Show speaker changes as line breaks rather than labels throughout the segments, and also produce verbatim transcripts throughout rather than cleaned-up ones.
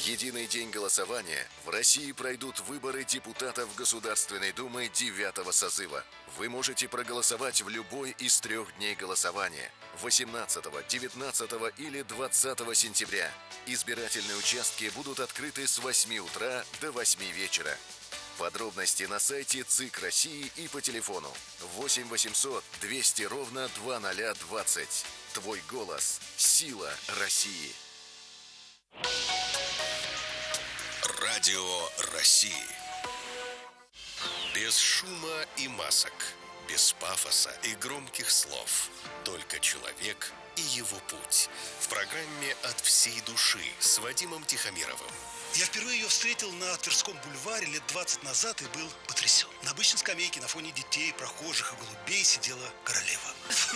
единый день голосования в России пройдут выборы депутатов Государственной Думы девятого созыва. Вы можете проголосовать в любой из трех дней голосования – восемнадцатого, девятнадцатого или двадцатого сентября. Избирательные участки будут открыты с восьми утра до восьми вечера. Подробности на сайте ЦИК России и по телефону восемь восемьсот двести ровно два ноль двадцать. Твой голос – сила России.
Радио России. Без шума и масок, без пафоса и громких слов. Только человек и его путь. В программе «От всей души» с Вадимом Тихомировым.
Я впервые ее встретил на Тверском бульваре лет двадцать назад и был потрясен. На обычной скамейке на фоне детей, прохожих и голубей сидела королева.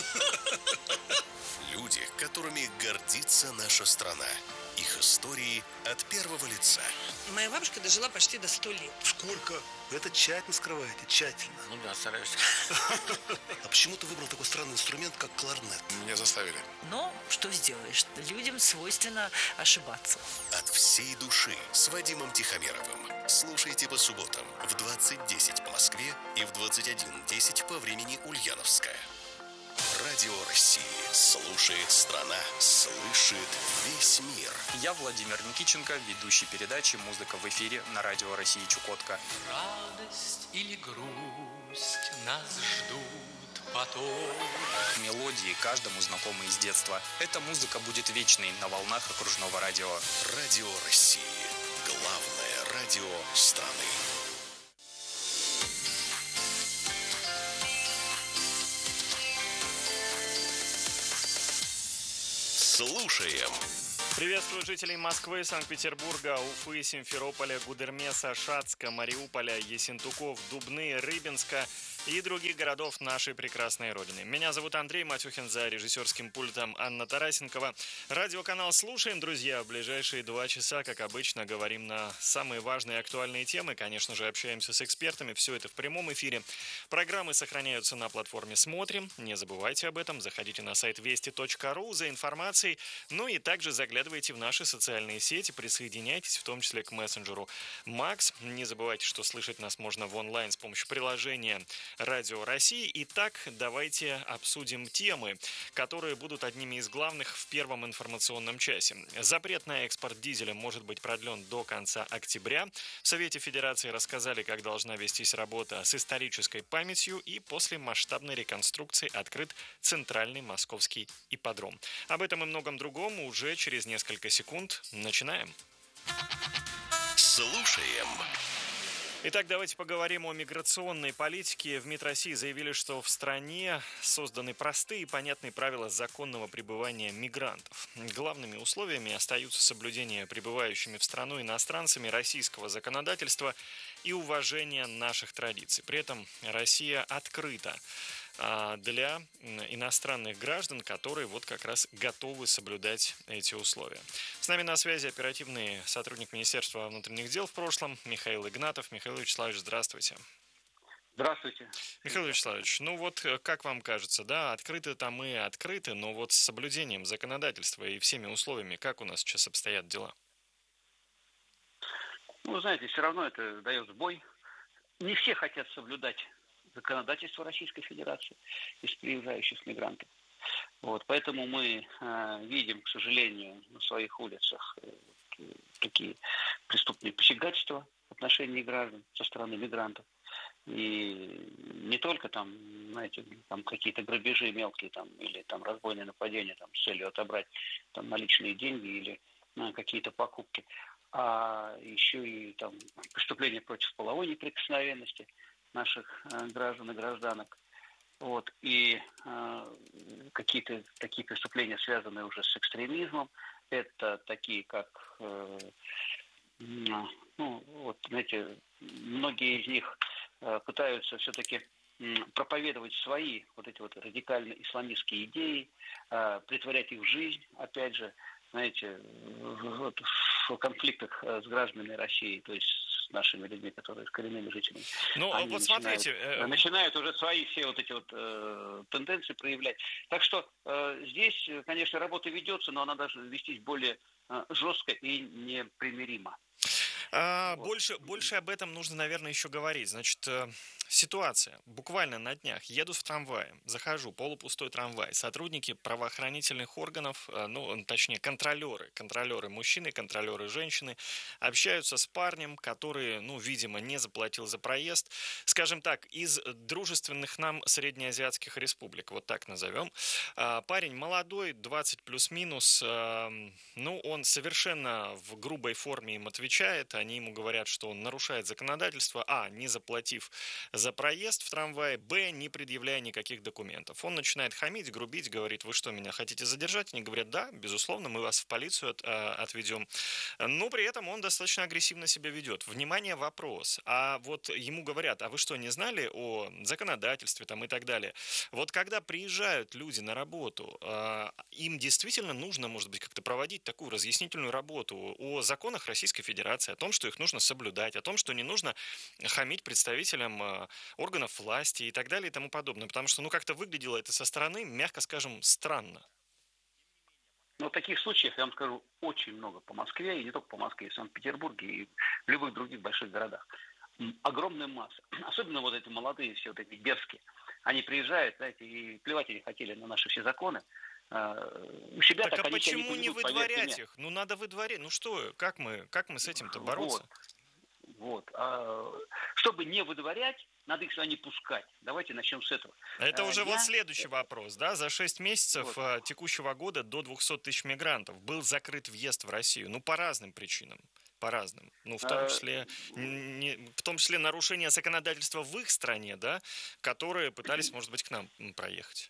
Люди, которыми гордится наша страна. Их истории от первого лица.
Моя бабушка дожила почти до ста лет.
Сколько? Вы это тщательно скрываете, тщательно.
Ну да, стараюсь.
А почему ты выбрал такой странный инструмент, как кларнет?
Меня заставили.
Но что сделаешь? Людям свойственно ошибаться.
От всей души с Вадимом Тихомировым. Слушайте по субботам в двадцать десять по Москве и в двадцать один десять по времени Ульяновская. Радио России. Слушает страна. Слышит весь мир.
Я Владимир Никиченко, ведущий передачи «Музыка в эфире» на Радио России Чукотка.
Радость или грусть нас ждут потом.
Мелодии каждому знакомы из детства. Эта музыка будет вечной на волнах окружного радио.
Радио России. Главное радио страны. Слушаем.
Приветствую жителей Москвы, Санкт-Петербурга, Уфы, Симферополя, Гудермеса, Шацка, Мариуполя, Ессентуков, Дубны, Рыбинска и других городов нашей прекрасной Родины. Меня зовут Андрей Матюхин, за режиссерским пультом Анна Тарасенкова. Радиоканал «Слушаем», друзья. В ближайшие два часа, как обычно, говорим на самые важные и актуальные темы. Конечно же, общаемся с экспертами. Все это в прямом эфире. Программы сохраняются на платформе «Смотрим». Не забывайте об этом. Заходите на сайт вести точка ру за информацией. Ну и также заглядывайте в наши социальные сети, присоединяйтесь, в том числе к мессенджеру Макс. Не забывайте, что слышать нас можно в онлайн с помощью приложения Радио России. Итак, давайте обсудим темы, которые будут одними из главных в первом информационном часе. Запрет на экспорт дизеля может быть продлен до конца октября. В Совете Федерации рассказали, как должна вестись работа с исторической памятью, и после масштабной реконструкции открыт центральный московский ипподром. Об этом и многом другом уже через несколько секунд. Начинаем.
Слушаем.
Итак, давайте поговорим о миграционной политике. В МИД России заявили, что в стране созданы простые и понятные правила законного пребывания мигрантов. Главными условиями остаются соблюдение прибывающими в страну иностранцами российского законодательства и уважение наших традиций. При этом Россия открыта для иностранных граждан, которые вот как раз готовы соблюдать эти условия. С нами на связи оперативный сотрудник Министерства внутренних дел в прошлом Михаил Игнатов. Михаил Вячеславович, здравствуйте.
Здравствуйте.
Михаил Вячеславович, ну вот как вам кажется, да, открыты-то мы открыты, но вот с соблюдением законодательства и всеми условиями, как у нас сейчас обстоят дела?
Ну, знаете, все равно это дает сбой. Не все хотят соблюдать законодательство Российской Федерации из приезжающих мигрантов. Вот, поэтому мы э, видим, к сожалению, на своих улицах э, такие преступные посягательства в отношении граждан со стороны мигрантов. И не только там, знаете, там какие-то грабежи мелкие там, или там разбойные нападения там, с целью отобрать там, наличные деньги или э, какие-то покупки, а еще и там преступления против половой неприкосновенности наших э, граждан и гражданок. Вот. И э, какие-то такие преступления, связанные уже с экстремизмом, это такие, как, э, ну, вот, знаете, многие из них э, пытаются все-таки э, проповедовать свои вот эти вот радикально-исламистские идеи, э, притворять их в жизнь, опять же, знаете, вот, в конфликтах с гражданами России, то есть с нашими людьми, которые с коренными жителями.
Ну,
Они
вот
начинают,
смотрите... Э...
начинают уже свои все вот эти вот э, тенденции проявлять. Так что э, здесь, конечно, работа ведется, но она должна вестись более жестко и непримиримо.
А, вот. больше, больше об этом нужно, наверное, еще говорить. Значит, ситуация. Буквально на днях еду в трамвае, захожу, полупустой трамвай. Сотрудники правоохранительных органов, ну, точнее, контролеры, контролеры мужчины, контролеры женщины, общаются с парнем, который, ну, видимо, не заплатил за проезд. Скажем так, из дружественных нам среднеазиатских республик, вот так назовем. Парень молодой, двадцать плюс-минус, ну, он совершенно в грубой форме им отвечает. Они ему говорят, что он нарушает законодательство, а, не заплатив за проезд в трамвае, б, не предъявляя никаких документов. Он начинает хамить, грубить, говорит: вы что, меня хотите задержать? Они говорят: да, безусловно, мы вас в полицию от, а, отведем. Но при этом он достаточно агрессивно себя ведет. Внимание, вопрос. А вот ему говорят: а вы что, не знали о законодательстве там и так далее? Вот когда приезжают люди на работу, а, им действительно нужно, может быть, как-то проводить такую разъяснительную работу о законах Российской Федерации, о том, что их нужно соблюдать, о том, что не нужно хамить представителям органов власти и так далее и тому подобное. Потому что, ну, как-то выглядело это со стороны, мягко скажем, странно.
Но таких случаев, я вам скажу, очень много по Москве, и не только по Москве, и в Санкт-Петербурге, и в любых других больших городах. Огромная масса. Особенно вот эти молодые, все вот эти дерзкие. Они приезжают, знаете, и плевать они хотели на наши все законы. У себя
так,
так
а
они
почему
не,
не
поведут,
выдворять их? Ну, надо выдворять. Ну что, как мы, как мы с этим-то бороться?
Вот. Вот. А, чтобы не выдворять, надо их сюда не пускать. Давайте начнем с этого.
Это
а,
уже
я...
вот следующий вопрос, да? За шесть месяцев
вот.
текущего года до двухсот тысяч мигрантов был закрыт въезд в Россию. Ну, по разным причинам. По разным. Ну, в том числе, не, в том числе нарушение законодательства в их стране, да, которые пытались, может быть, к нам проехать.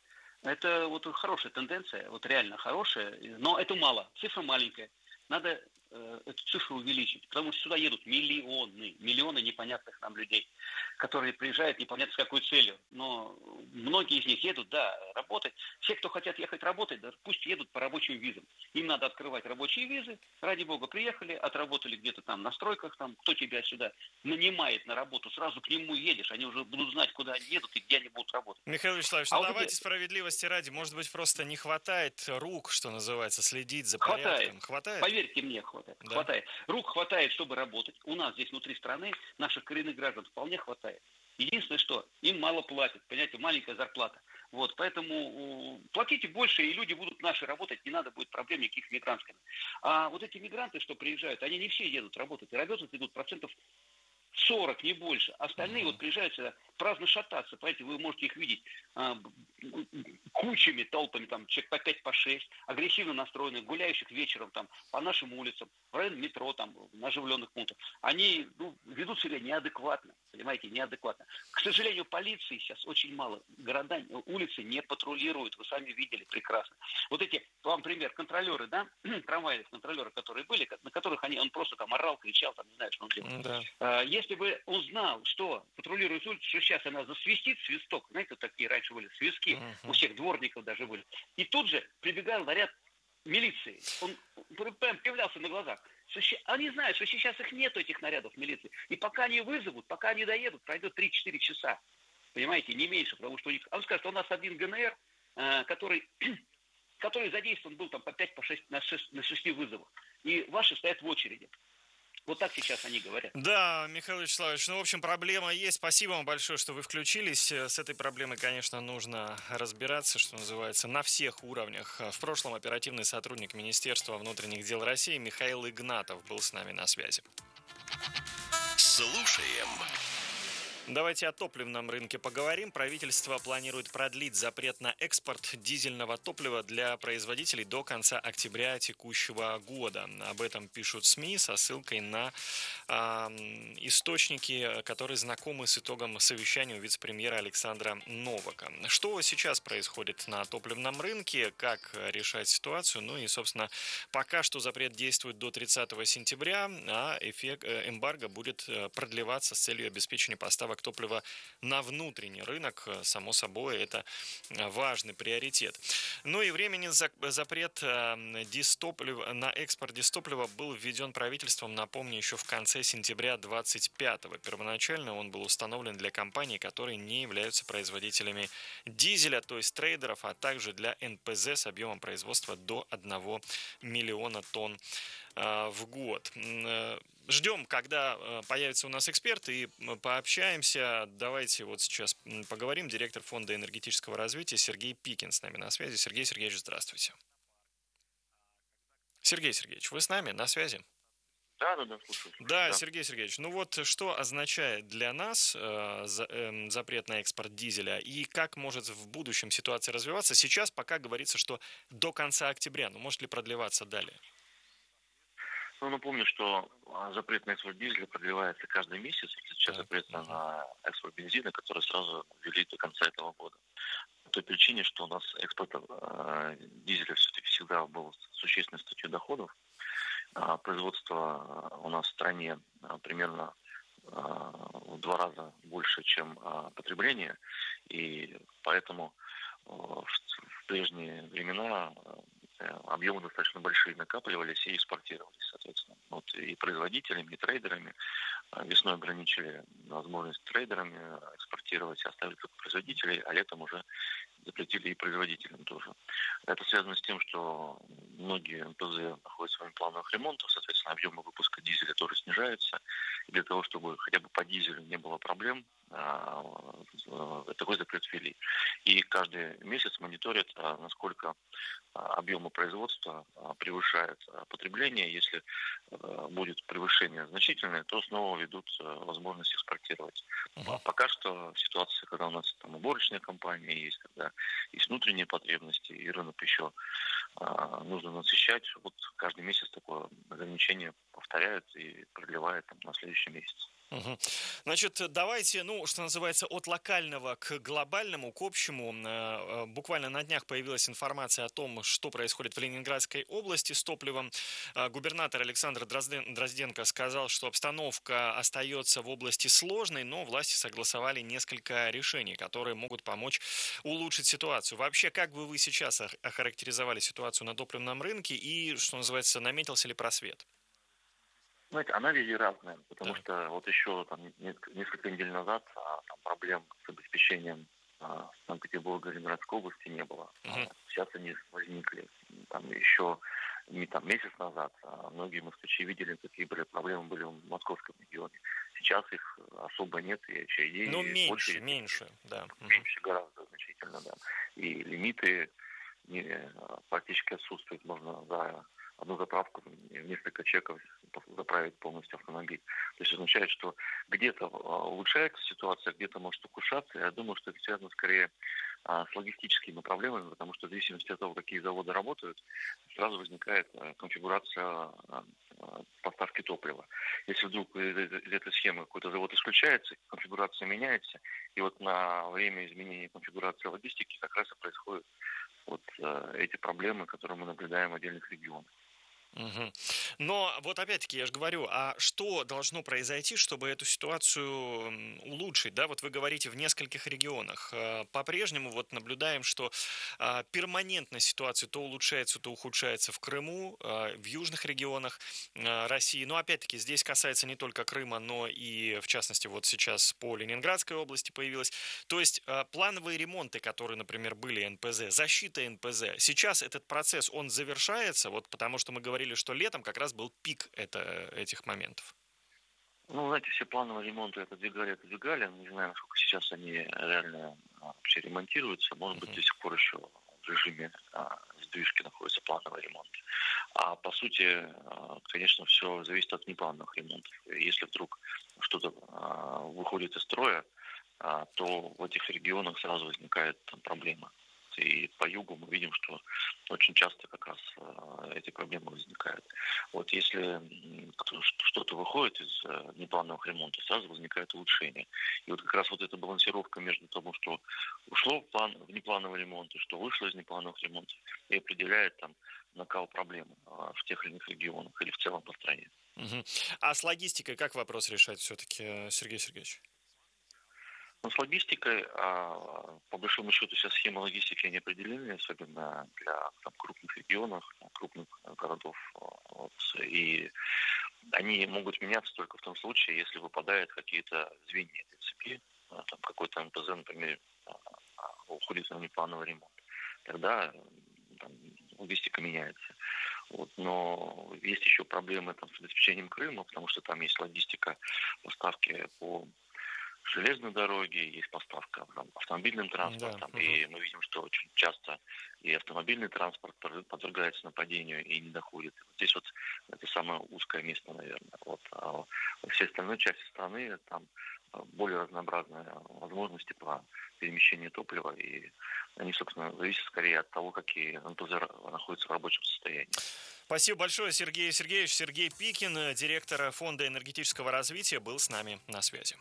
Это вот хорошая тенденция, вот реально хорошая, но это мало. Цифра маленькая. Надо э, эту цифру увеличить, потому что сюда едут миллионы, миллионы непонятных нам людей, которые приезжают непонятно с какой целью. Но многие из них едут, да, работать. Все, кто хотят ехать работать, да, пусть едут по рабочим визам. Им надо открывать рабочие визы. Ради бога, приехали, отработали где-то там на стройках, там, кто тебя сюда нанимает на работу, сразу к нему едешь, они уже будут знать, куда они едут и где они будут работать.
Михаил Вячеславович, а ну вот давайте эти... справедливости ради, может быть, просто не хватает рук, что называется, следить за порядком.
Хватает.
Хватает?
Поверьте мне, хватает. Да? Хватает. Рук хватает, чтобы работать. У нас здесь внутри страны наших коренных граждан вполне хватает. Единственное, что им мало платят, понимаете, маленькая зарплата. Вот, поэтому платите больше, и люди будут наши работать, не надо будет проблем никаких мигрантских. А вот эти мигранты, что приезжают, они не все едут работать, и работать идут процентов сорок, не больше. Остальные mm-hmm. вот приезжают сюда праздно шататься. Понимаете, вы можете их видеть а, кучами, толпами, там, человек по пять, по шесть, агрессивно настроенных, гуляющих вечером там, по нашим улицам, в районе метро, там, на оживленных пунктах. Они ну, ведут себя неадекватно, понимаете, неадекватно. К сожалению, полиции сейчас очень мало. Города, улицы не патрулируют, вы сами видели прекрасно. Вот эти, вам пример, контролеры, да, трамвайных контролеры, которые были, на которых они, он просто там орал, кричал, там, не знаю, что он делал.
Mm-hmm.
А, если бы он знал, что патрулирует улицу, что сейчас она засвистит, свисток, знаете, вот такие раньше были свистки, uh-huh. у всех дворников даже были, и тут же прибегал наряд милиции, он прям появлялся на глазах. Они знают, что сейчас их нету, этих нарядов милиции, и пока они вызовут, пока они доедут, пройдет три-четыре часа, понимаете, не меньше, потому что у них, он скажет, у нас один ГНР, который, который задействован был там по пять, по шесть, на шести вызовах, и ваши стоят в очереди. Вот так сейчас они говорят.
Да, Михаил Вячеславович, ну, в общем, проблема есть. Спасибо вам большое, что вы включились. С этой проблемой, конечно, нужно разбираться, что называется, на всех уровнях. В прошлом оперативный сотрудник Министерства внутренних дел России Михаил Игнатов был с нами на связи.
Слушаем.
Давайте о топливном рынке поговорим. Правительство планирует продлить запрет на экспорт дизельного топлива для производителей до конца октября текущего года. Об этом пишут СМИ со ссылкой на э, источники, которые знакомы с итогом совещания у вице-премьера Александра Новака. Что сейчас происходит на топливном рынке, как решать ситуацию? Ну и, собственно, пока что запрет действует до тридцатого сентября, а эффект эмбарго будет продлеваться с целью обеспечения поставок поставок топлива на внутренний рынок. Само собой, это важный приоритет. Ну и временный запрет дистоплива, на экспорт дистоплива был введен правительством, напомню, еще в конце сентября двадцать пятого. Первоначально он был установлен для компаний, которые не являются производителями дизеля, то есть трейдеров, а также для эн пэ зэ с объемом производства до одного миллиона тонн в год. Ждем, когда появится у нас эксперт, и пообщаемся. Давайте вот сейчас поговорим. Директор Фонда энергетического развития Сергей Пикин с нами на связи. Сергей Сергеевич, здравствуйте. Сергей Сергеевич, вы с нами на связи?
Да, да, да, слушаю.
Да,
да,
Сергей Сергеевич, ну вот что означает для нас э, за, э, запрет на экспорт дизеля и как может в будущем ситуация развиваться? Сейчас пока говорится, что до конца октября, но может ли продлеваться далее?
Ну, напомню, что запрет на экспорт дизеля продлевается каждый месяц. Сейчас да. запрет на экспорт бензина, который сразу ввели до конца этого года. По той причине, что у нас экспорт э, дизеля всегда был существенной статьей доходов. А производство у нас в стране примерно э, в два раза больше, чем э, потребление. И поэтому э, в, в прежние времена объемы достаточно большие накапливались и экспортировались, соответственно. Вот и производителями, и трейдерами весной ограничили возможность трейдерами экспортировать, оставили только производителей, а летом уже запретили и производителям тоже. Это связано с тем, что многие эн пэ зэ находятся в своих плановых ремонтах, соответственно, объемы выпуска дизеля тоже снижаются. И для того, чтобы хотя бы по дизелю не было проблем, такой запрет ввели. И каждый месяц мониторят, насколько объемы производства превышают потребление. Если будет превышение значительное, то снова ведут возможность экспортировать. Uh-huh. Пока что ситуация, когда у нас там уборочные компании есть, когда есть внутренние потребности, и рынок еще нужно насыщать, вот каждый месяц такое ограничение повторяют и продлевают там, на следующий месяц.
Угу. Значит, давайте, ну, что называется, от локального к глобальному, к общему. Буквально на днях появилась информация о том, что происходит в Ленинградской области с топливом. Губернатор Александр Дрозденко сказал, что обстановка остается в области сложной, но власти согласовали несколько решений, которые могут помочь улучшить ситуацию. Вообще, как бы вы сейчас охарактеризовали ситуацию на топливном рынке и, что называется, наметился ли просвет?
Знаете, она везде разная, потому да. что вот еще там, несколько недель назад а, там, проблем с обеспечением а, Санкт-Петербурга и Ленинградской области не было. Uh-huh. А, сейчас они возникли. Там еще не там, месяц назад а многие москвичи видели, какие были проблемы были в московском регионе. Сейчас их особо нет, и очередей.
Ну, меньше,
больше,
меньше, да.
Меньше гораздо значительно, да. И лимиты не, практически отсутствуют. Можно за одну заправку в несколько чеков заправить полностью автомобиль. То есть означает, что где-то улучшается ситуация, где-то может ухудшаться. Я думаю, что это связано скорее с логистическими проблемами, потому что в зависимости от того, какие заводы работают, сразу возникает конфигурация поставки топлива. Если вдруг из этой схемы какой-то завод исключается, конфигурация меняется, и вот на время изменения конфигурации логистики как раз и происходят вот эти проблемы, которые мы наблюдаем в отдельных регионах.
Угу. Но вот опять-таки я же говорю, а что должно произойти, чтобы эту ситуацию улучшить? Да, вот вы говорите в нескольких регионах. По-прежнему вот наблюдаем, что перманентно ситуация то улучшается, то ухудшается в Крыму, в южных регионах России. Но опять-таки здесь касается не только Крыма, но и в частности вот сейчас по Ленинградской области появилось. То есть плановые ремонты, которые, например, были эн пэ зэ, защита эн пэ зэ, сейчас этот процесс, он завершается, вот потому что мы говорим, говорили, что летом как раз был пик это, этих моментов.
Ну, знаете, все плановые ремонты отодвигали, отодвигали. Не знаю, насколько сейчас они реально вообще ремонтируются. Может uh-huh. быть, до сих пор еще в режиме а, сдвижки находится плановый ремонт. А по сути, а, конечно, все зависит от неплановых ремонтов. Если вдруг что-то а, выходит из строя, а, то в этих регионах сразу возникает там проблема. И по югу мы видим, что очень часто как раз э, эти проблемы возникают. Вот если что-то выходит из э, неплановых ремонтов, сразу возникает улучшение. И вот как раз вот эта балансировка между тому, что ушло в, план, в неплановый ремонт, и что вышло из неплановых ремонтов, и определяет там накал проблем э, в тех или иных регионах или в целом по стране.
Угу. А с логистикой как вопрос решать все-таки, Сергей Сергеевич?
Но с логистикой, а, по большому счету, сейчас схемы логистики не определены, особенно для там, крупных регионов, крупных городов. Вот, и они могут меняться только в том случае, если выпадают какие-то звенья этой цепи, там, какой-то эн пэ зэ, например, уходит на внеплановый ремонт. Тогда там, логистика меняется. Вот. Но есть еще проблемы там, с обеспечением Крыма, потому что там есть логистика поставки по железной дороге, есть поставка там, автомобильным транспортом, да. И мы видим, что очень часто и автомобильный транспорт подвергается нападению и не доходит. Вот здесь вот это самое узкое место, наверное. Вот. А во всей остальной части страны там более разнообразные возможности по перемещению топлива, и они, собственно, зависят скорее от того, какие эн пэ зэ находятся в рабочем состоянии.
Спасибо большое, Сергей Сергеевич. Сергей Пикин, директор Фонда энергетического развития, был с нами на связи.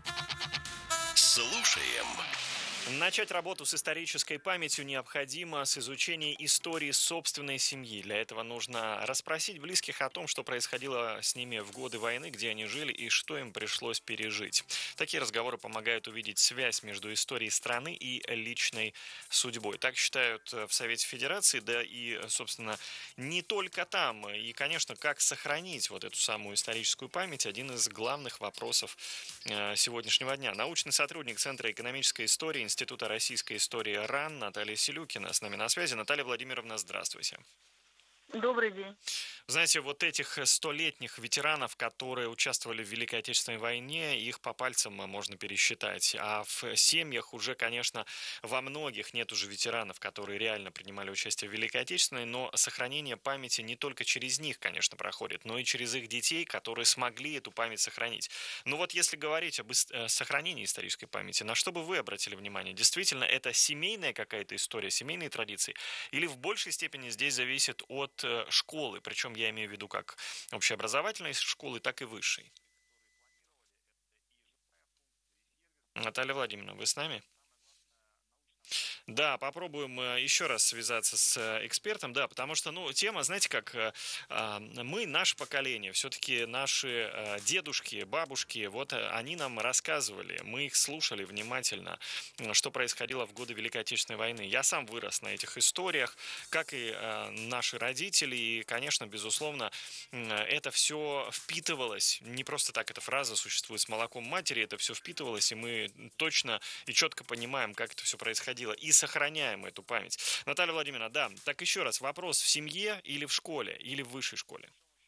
Слушаем.
Начать работу с исторической памятью необходимо с изучения истории собственной семьи. Для этого нужно расспросить близких о том, что происходило с ними в годы войны, где они жили и что им пришлось пережить. Такие разговоры помогают увидеть связь между историей страны и личной судьбой. Так считают в Совете Федерации, да и, собственно, не только там. И, конечно, как сохранить вот эту самую историческую память – один из главных вопросов сегодняшнего дня. Научный сотрудник Центра экономической истории Института российской истории РАН Наталья Селюкина с нами на связи. Наталья Владимировна, здравствуйте.
Добрый день.
Знаете, вот этих столетних ветеранов, которые участвовали в Великой Отечественной войне, их по пальцам можно пересчитать. А в семьях уже, конечно, во многих нет уже ветеранов, которые реально принимали участие в Великой Отечественной, но сохранение памяти не только через них, конечно, проходит, но и через их детей, которые смогли эту память сохранить. Ну вот если говорить об сохранении исторической памяти, на что бы вы обратили внимание? Действительно, это семейная какая-то история, семейные традиции? Или в большей степени здесь зависит от школы, причем я имею в виду как общеобразовательной школы, так и высшей. Наталья Владимировна, вы с нами? Да, попробуем еще раз связаться с экспертом, да, потому что, ну, тема, знаете, как мы, наше поколение, все-таки наши дедушки, бабушки, вот они нам рассказывали, мы их слушали внимательно, что происходило в годы Великой Отечественной войны. Я сам вырос на этих историях, как и наши родители, и, конечно, безусловно, это все впитывалось, не просто так эта фраза существует с молоком матери, это все впитывалось, и мы точно и четко понимаем, как это все происходило, и сохраняем эту память. Наталья Владимировна, да, так еще раз, вопрос: в семье или в школе, или в высшей школе?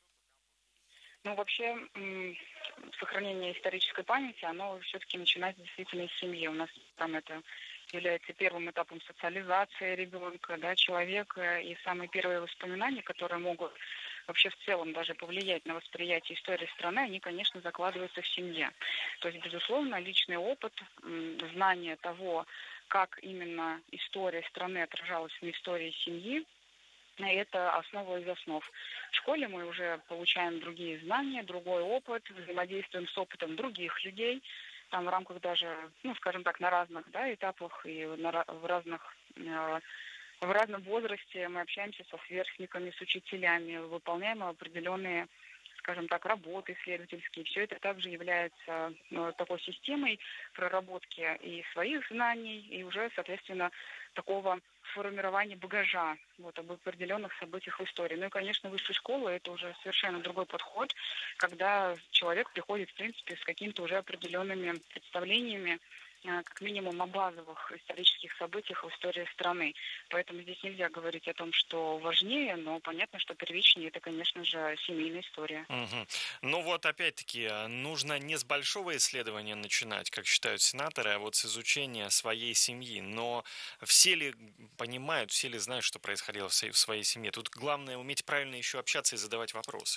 Ну, вообще, сохранение исторической памяти, оно все-таки начинается действительно из семьи. У нас там это является первым этапом социализации ребенка, да, человека, и самые первые воспоминания, которые могут вообще в целом даже повлиять на восприятие истории страны, они, конечно, закладываются в семье. То есть, безусловно, личный опыт, знание того, как именно история страны отражалась на истории семьи, это основа из основ. В школе мы уже получаем другие знания, другой опыт, взаимодействуем с опытом других людей, там в рамках даже, ну, скажем так, на разных, да, этапах и на, в разных э, в разном возрасте мы общаемся со сверстниками, с учителями, выполняем определенные, скажем так, работы исследовательские. Все это также является ну, такой системой проработки и своих знаний, и уже, соответственно, такого формирования багажа вот, об определенных событиях в истории. Ну и, конечно, высшая школа – это уже совершенно другой подход, когда человек приходит, в принципе, с какими-то уже определенными представлениями, как минимум о базовых исторических событиях в истории страны. Поэтому здесь нельзя говорить о том, что важнее, но понятно, что первичнее это, конечно же, семейная история.
Угу. Ну вот опять-таки, нужно не с большого исследования начинать, как считают сенаторы, а вот с изучения своей семьи. Но все ли понимают, все ли знают, что происходило в своей семье? Тут главное уметь правильно еще общаться и задавать вопросы.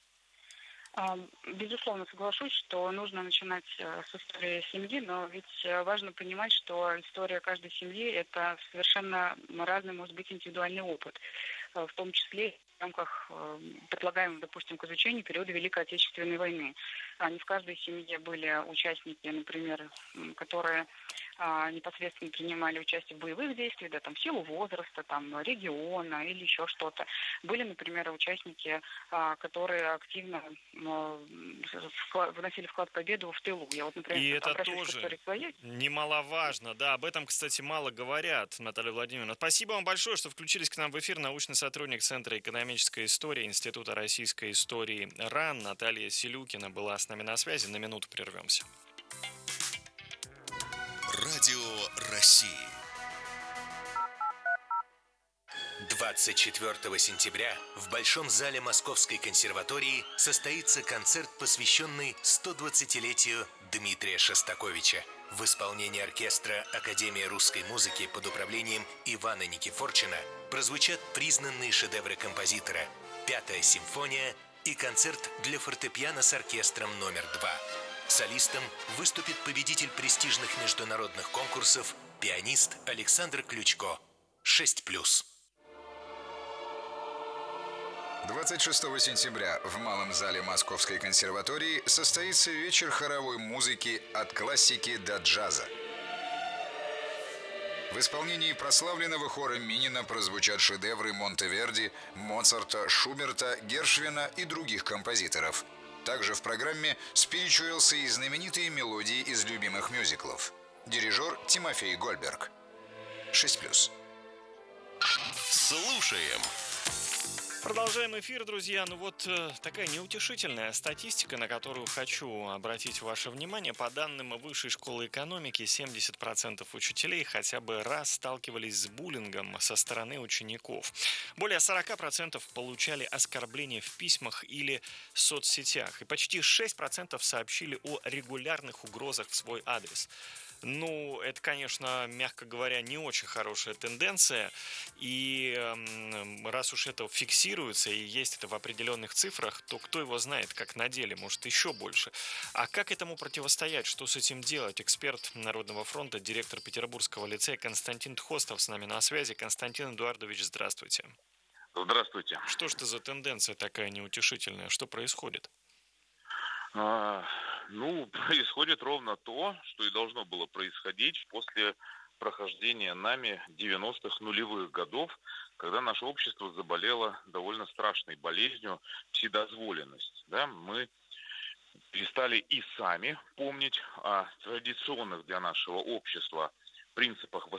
Безусловно, соглашусь, что нужно начинать с истории семьи, но ведь важно понимать, что история каждой семьи – это совершенно разный, может быть, индивидуальный опыт, в том числе в рамках предлагаемого, допустим, к изучению периода Великой Отечественной войны. Не в каждой семье были участники, например, которые а, непосредственно принимали участие в боевых действиях, да, там, в силу возраста, там, региона или еще что-то. Были, например, участники, а, которые активно а, вклад, вносили вклад в победу в тылу. Я вот, например,
И это
обращусь к
тоже
истории своей.
немаловажно. Да, об этом, кстати, мало говорят, Наталья Владимировна. Спасибо вам большое, что включились к нам в эфир. Научный сотрудник Центра экономической истории Института российской истории РАН Наталья Селюкина была с нами на связи. На минуту прервемся.
Радио России. двадцать четвёртого сентября в Большом зале Московской консерватории состоится концерт, посвященный сто двадцатилетию Дмитрия Шостаковича. В исполнении оркестра Академии русской музыки под управлением Ивана Никифорчина прозвучат признанные шедевры композитора «Пятая симфония» и концерт для фортепиано с оркестром номер два. Солистом выступит победитель престижных международных конкурсов, пианист Александр Ключко. шесть плюс.
двадцать шестого сентября в Малом зале Московской консерватории состоится вечер хоровой музыки «От классики до джаза». В исполнении прославленного хора Минина прозвучат шедевры Монтеверди, Моцарта, Шуберта, Гершвина и других композиторов. Также в программе спиричуэлсы и знаменитые мелодии из любимых мюзиклов. Дирижер Тимофей Гольберг. шесть плюс.
Слушаем.
Продолжаем эфир, друзья. Ну вот э, такая неутешительная статистика, на которую хочу обратить ваше внимание. По данным Высшей школы экономики, семьдесят процентов учителей хотя бы раз сталкивались с буллингом со стороны учеников. Более сорок процентов получали оскорбления в письмах или соцсетях. И почти шесть процентов сообщили о регулярных угрозах в свой адрес. Ну, это, конечно, мягко говоря, не очень хорошая тенденция, и э, раз уж это фиксируется и есть это в определенных цифрах, то кто его знает, как на деле, может, еще больше. А как этому противостоять, что с этим делать? Эксперт Народного фронта, директор Петербургского лицея Константин Тхостов с нами на связи. Константин Эдуардович, здравствуйте.
Здравствуйте.
Что ж это за тенденция такая неутешительная? Что происходит?
А, ну, происходит ровно то, что и должно было происходить после прохождения нами девяностых нулевых годов, когда наше общество заболело довольно страшной болезнью вседозволенность. Да? Мы перестали и сами помнить о традиционных для нашего общества принципах